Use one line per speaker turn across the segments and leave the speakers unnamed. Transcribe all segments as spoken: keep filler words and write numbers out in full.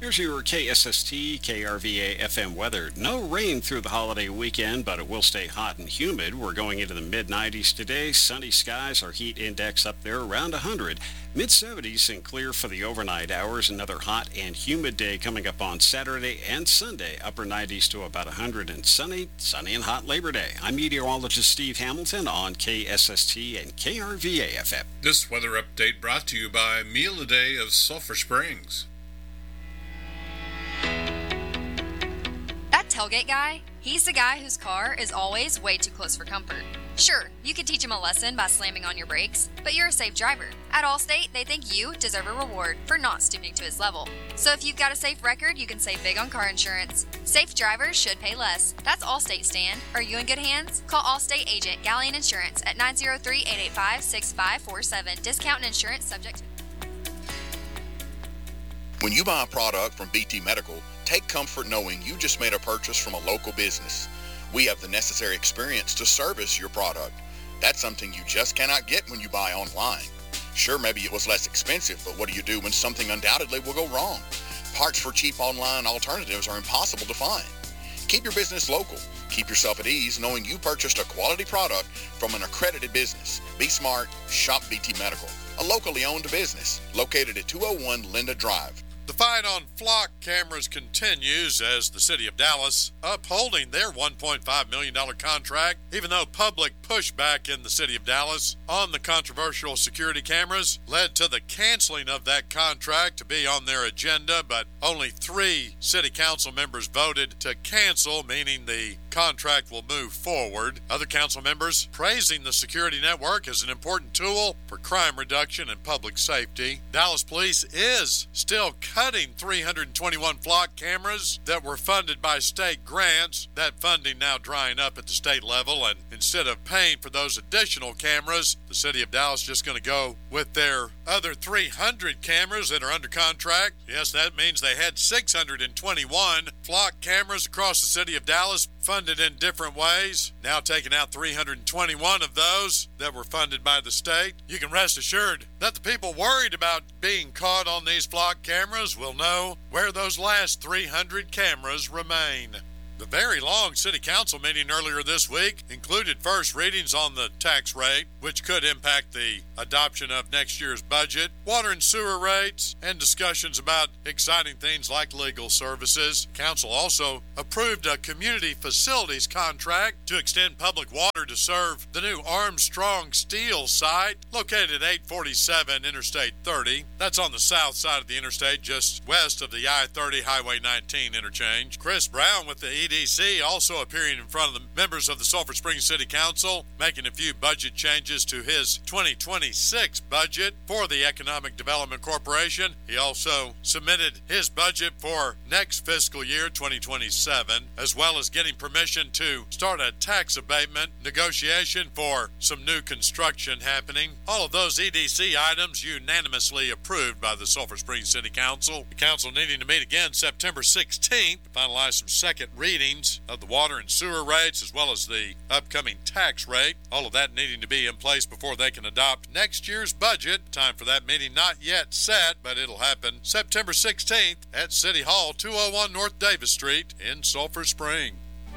Here's your K S S T K R V A F M weather. No rain through the holiday weekend, but it will stay hot and humid. We're going into the mid nineties today. Sunny skies, our heat index up there around one hundred. mid seventies and clear for the overnight hours. Another hot and humid day coming up on Saturday and Sunday. Upper nineties to about one hundred and sunny, sunny and hot Labor Day. I'm meteorologist Steve Hamilton on K S S T and K R V A F M.
This weather update brought to you by Meal a Day of Sulphur Springs.
That tailgate guy, he's the guy whose car is always way too close for comfort. Sure, you could teach him a lesson by slamming on your brakes, but you're a safe driver. At Allstate, they think you deserve a reward for not stooping to his level. So if you've got a safe record, you can save big on car insurance. Safe drivers should pay less. That's Allstate stand. Are you in good hands? Call Allstate agent Galleon Insurance at nine zero three, eight eight five, six five four seven. Discount and insurance subject to...
When you buy a product from B T Medical, take comfort knowing you just made a purchase from a local business. We have the necessary experience to service your product. That's something you just cannot get when you buy online. Sure, maybe it was less expensive, but what do you do when something undoubtedly will go wrong? Parts for cheap online alternatives are impossible to find. Keep your business local. Keep yourself at ease knowing you purchased a quality product from an accredited business. Be smart, shop B T Medical, a locally owned business located at two oh one Linda Drive.
The fight on flock cameras continues as the city of Dallas upholding their one point five million dollars contract, even though public pushback in the city of Dallas on the controversial security cameras led to the canceling of that contract to be on their agenda, but only three city council members voted to cancel, meaning the contract will move forward. Other council members praising the security network as an important tool for crime reduction and public safety. Dallas Police is still cutting three hundred twenty-one flock cameras that were funded by state grants. That funding now drying up at the state level, and instead of paying for those additional cameras, the city of Dallas just going to go with their other three hundred cameras that are under contract. Yes, that means they had six hundred twenty-one flock cameras across the city of Dallas funded in different ways. Now taking out three hundred twenty-one of those that were funded by the state. You can rest assured that the people worried about being caught on these flock cameras will know where those last three hundred cameras remain. The very long city council meeting earlier this week included first readings on the tax rate, which could impact the adoption of next year's budget, water and sewer rates, and discussions about exciting things like legal services. Council also approved a community facilities contract to extend public water to serve the new Armstrong Steel site located at eight forty-seven Interstate thirty. That's on the south side of the interstate, just west of the I thirty Highway nineteen interchange. Chris Brown with the E D C also appearing in front of the members of the Sulphur Springs City Council, making a few budget changes to his twenty twenty-six budget for the Economic Development Corporation. He also submitted his budget for next fiscal year, twenty twenty-seven, as well as getting permission to start a tax abatement negotiation for some new construction happening. All of those E D C items unanimously approved by the Sulphur Springs City Council. The council needing to meet again September sixteenth to finalize some second readings of the water and sewer rates, as well as the upcoming tax rate. All of that needing to be in place before they can adopt next year's budget. Time for that meeting not yet set, but it'll happen September sixteenth at City Hall, two oh one North Davis Street in Sulphur Spring.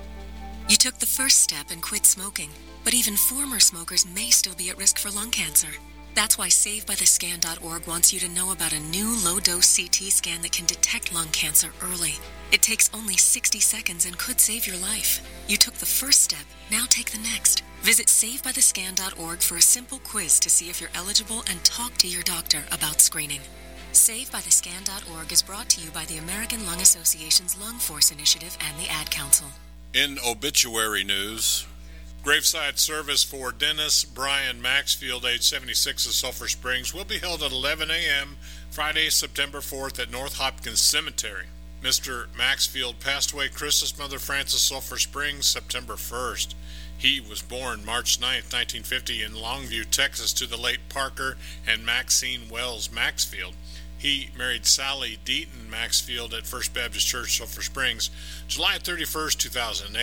You took the first step and quit smoking, but even former smokers may still be at risk for lung cancer. That's why save by the scan dot org wants you to know about a new low-dose C T scan that can detect lung cancer early. It takes only sixty seconds and could save your life. You took the first step, now take the next. Visit save by the scan dot org for a simple quiz to see if you're eligible and talk to your doctor about screening. save by the scan dot org is brought to you by the American Lung Association's Lung Force Initiative and the Ad Council.
In obituary news, graveside service for Dennis Brian Maxfield, age seventy-six, of Sulphur Springs, will be held at eleven a.m. Friday, September fourth at North Hopkins Cemetery. Mister Maxfield passed away Chris's mother, Frances, Sulphur Springs, September first. He was born March ninth, nineteen fifty, in Longview, Texas, to the late Parker and Maxine Wells Maxfield. He married Sally Deaton Maxfield at First Baptist Church, Sulphur Springs, July thirty-first, two thousand eight.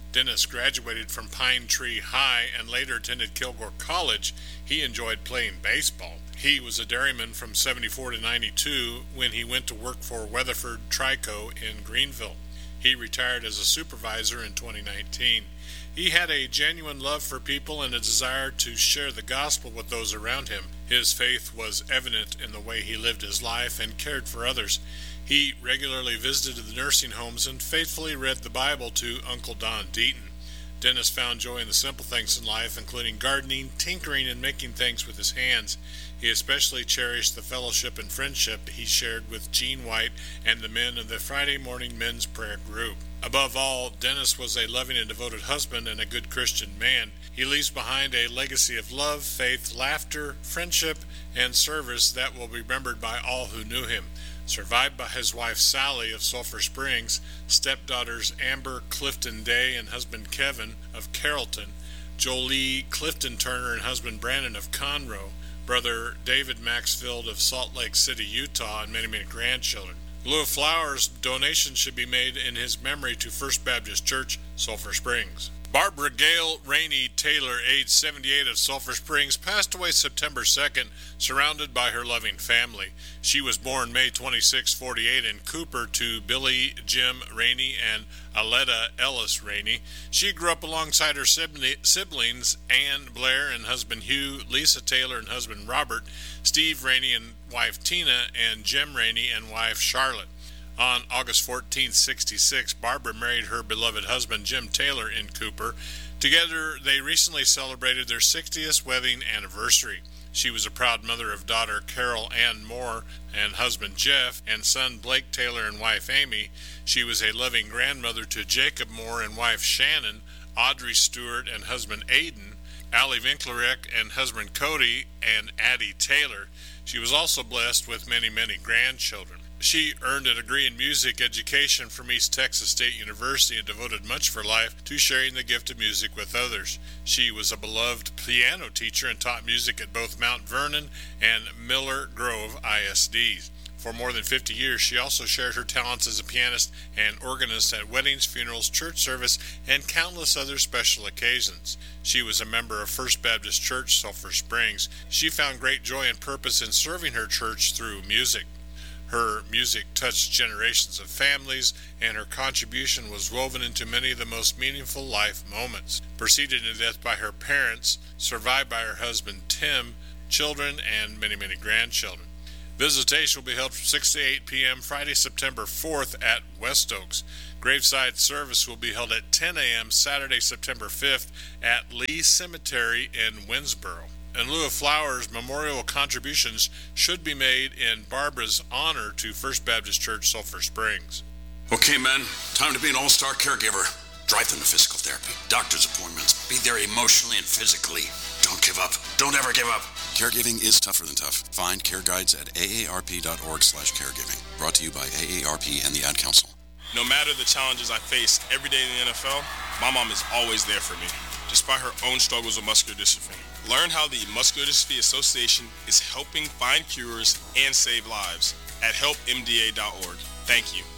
Dennis graduated from Pine Tree High and later attended Kilgore College. He enjoyed playing baseball. He was a dairyman from seventy-four to ninety-two when he went to work for Weatherford Trico in Greenville. He retired as a supervisor in twenty nineteen. He had a genuine love for people and a desire to share the gospel with those around him. His faith was evident in the way he lived his life and cared for others. He regularly visited the nursing homes and faithfully read the Bible to Uncle Don Deaton. Dennis found joy in the simple things in life, including gardening, tinkering, and making things with his hands. He especially cherished the fellowship and friendship he shared with Gene White and the men of the Friday morning men's prayer group. Above all, Dennis was a loving and devoted husband and a good Christian man. He leaves behind a legacy of love, faith, laughter, friendship, and service that will be remembered by all who knew him. Survived by his wife Sally of Sulphur Springs, stepdaughters Amber Clifton Day and husband Kevin of Carrollton, Jolie Clifton Turner and husband Brandon of Conroe, brother David Maxfield of Salt Lake City, Utah, and many, many grandchildren. In lieu of flowers, donations should be made in his memory to First Baptist Church, Sulphur Springs. Barbara Gail Rainey Taylor, age seventy-eight, of Sulphur Springs, passed away September second, surrounded by her loving family. She was born May twenty-sixth, forty-eight, in Cooper to Billy Jim Rainey and Aletta Ellis Rainey. She grew up alongside her siblings, Ann Blair and husband Hugh, Lisa Taylor and husband Robert, Steve Rainey and wife Tina, and Jim Rainey and wife Charlotte. On August fourteenth, sixty-six, Barbara married her beloved husband, Jim Taylor, in Cooper. Together, they recently celebrated their sixtieth wedding anniversary. She was a proud mother of daughter Carol Ann Moore and husband Jeff and son Blake Taylor and wife Amy. She was a loving grandmother to Jacob Moore and wife Shannon, Audrey Stewart and husband Aiden, Allie Winklerek and husband Cody, and Addie Taylor. She was also blessed with many, many grandchildren. She earned a degree in music education from East Texas State University and devoted much of her life to sharing the gift of music with others. She was a beloved piano teacher and taught music at both Mount Vernon and Miller Grove I S Ds. For more than fifty years, she also shared her talents as a pianist and organist at weddings, funerals, church service, and countless other special occasions. She was a member of First Baptist Church, Sulphur Springs. She found great joy and purpose in serving her church through music. Her music touched generations of families, and her contribution was woven into many of the most meaningful life moments. Preceded to death by her parents, survived by her husband Tim, children, and many, many grandchildren. Visitation will be held from six to eight p.m. Friday, September fourth at West Oaks. Graveside service will be held at ten a.m. Saturday, September fifth at Lee Cemetery in Winsboro. In lieu of flowers, memorial contributions should be made in Barbara's honor to First Baptist Church, Sulphur Springs.
Okay, men, time to be an all-star caregiver. Drive them to physical therapy, doctor's appointments, be there emotionally and physically. Don't give up. Don't ever give up.
Caregiving is tougher than tough. Find care guides at A A R P dot org slash caregiving. Brought to you by A A R P and the Ad Council.
No matter the challenges I face every day in the N F L, my mom is always there for me, despite her own struggles with muscular dystrophy. Learn how the Muscular Dystrophy Association is helping find cures and save lives at help M D A dot org. Thank you.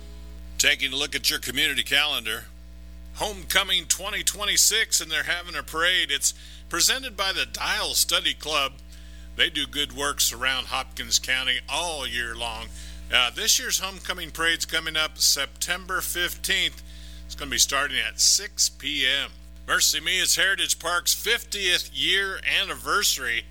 Taking a look at your community calendar, Homecoming twenty twenty-six, and they're having a parade. It's presented by the Dial Study Club. They do good works around Hopkins County all year long. Uh, this year's Homecoming Parade's coming up September fifteenth. It's going to be starting at six p.m. Mercy Me is Heritage Park's fiftieth year anniversary.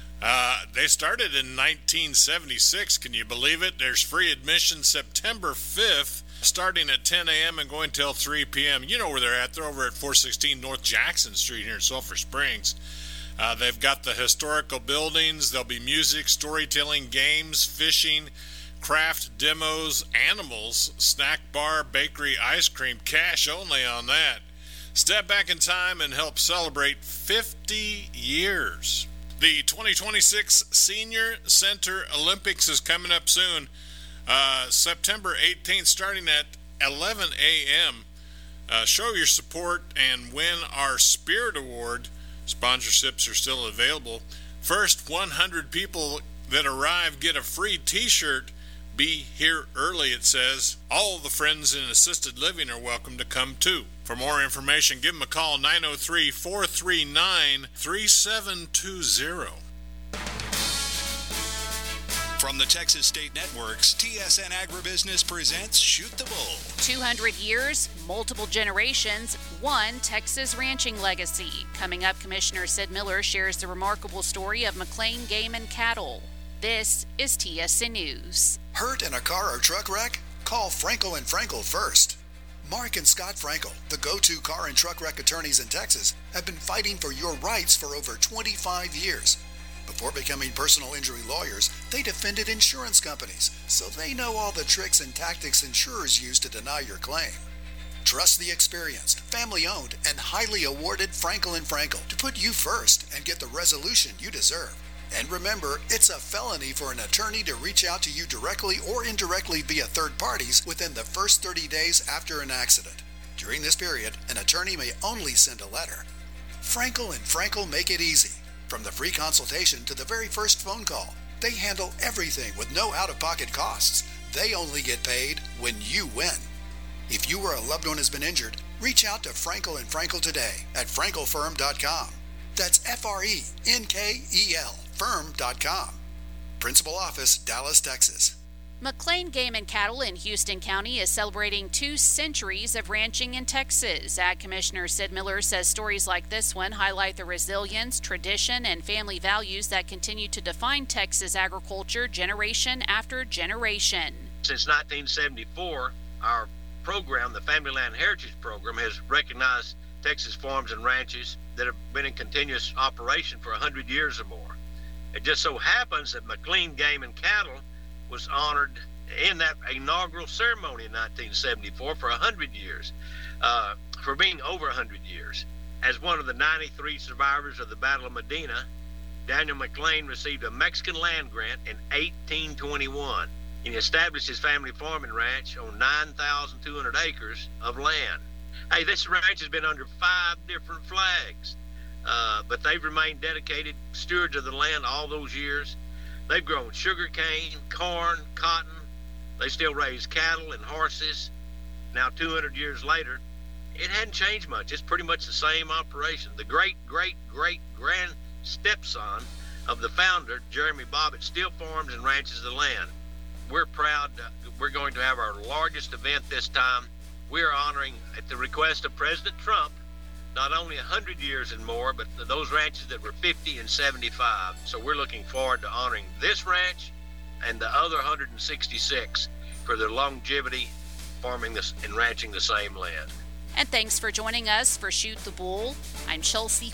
Uh, they started in nineteen seventy-six. Can you believe it? There's free admission September fifth, starting at ten a.m. and going till three p.m. You know where they're at. They're over at four sixteen North Jackson Street here in Sulphur Springs. Uh, they've got the historical buildings. There'll be music, storytelling, games, fishing, craft demos, animals, snack bar, bakery, ice cream, cash only on that. Step back in time and help celebrate fifty years. The twenty twenty-six Senior Center Olympics is coming up soon. Uh, September eighteenth, starting at eleven a.m. Uh, show your support and win our Spirit Award. Sponsorships are still available. First one hundred people that arrive get a free t-shirt Be here early, it says. All the friends in assisted living are welcome to come too. For more information, give them a call, nine oh three, four three nine, three seven two zero.
From the Texas State Networks, T S N Agribusiness presents Shoot the Bull.
two hundred years, multiple generations, one Texas ranching legacy. Coming up, Commissioner Sid Miller shares the remarkable story of McLean Game and Cattle. This is T S N News.
Hurt in a car or truck wreck? Call Frankel and Frankel first. Mark and Scott Frankel, the go-to car and truck wreck attorneys in Texas, have been fighting for your rights for over twenty-five years. Before becoming personal injury lawyers, they defended insurance companies, so they know all the tricks and tactics insurers use to deny your claim. Trust the experienced, family-owned, and highly awarded Frankel and Frankel to put you first and get the resolution you deserve. And remember, it's a felony for an attorney to reach out to you directly or indirectly via third parties within the first thirty days after an accident. During this period, an attorney may only send a letter. Frankel and Frankel make it easy. From the free consultation to the very first phone call, they handle everything with no out-of-pocket costs. They only get paid when you win. If you or a loved one has been injured, reach out to Frankel and Frankel today at frankel firm dot com. That's F R E N K E L firm dot com. Principal office, Dallas, Texas.
McLean Game and Cattle in Houston County is celebrating two centuries of ranching in Texas. Ag Commissioner Sid Miller says stories like this one highlight the resilience, tradition, and family values that continue to define Texas agriculture generation after generation.
Since nineteen seventy-four, our program, the Family Land Heritage Program, has recognized Texas farms and ranches that have been in continuous operation for one hundred years or more. It just so happens that McLean Game and Cattle was honored in that inaugural ceremony in nineteen seventy-four for one hundred years, uh, for being over one hundred years. As one of the ninety-three survivors of the Battle of Medina, Daniel McLean received a Mexican land grant in eighteen twenty-one. He established his family farm and ranch on nine thousand two hundred acres of land. Hey, this ranch has been under five different flags, uh, but they've remained dedicated stewards of the land all those years. They've grown sugar cane, corn, cotton. They still raise cattle and horses. Now, two hundred years later, it hadn't changed much. It's pretty much the same operation. The great, great, great grand stepson of the founder, Jeremy Bobbitt, still farms and ranches the land. We're proud. We're going to have our largest event this time. We're honoring, at the request of President Trump, not only one hundred years and more, but those ranches that were fifty and seventy-five. So we're looking forward to honoring this ranch and the other one hundred sixty-six for their longevity farming this and ranching the same land.
And thanks for joining us for Shoot the Bull. I'm Chelsea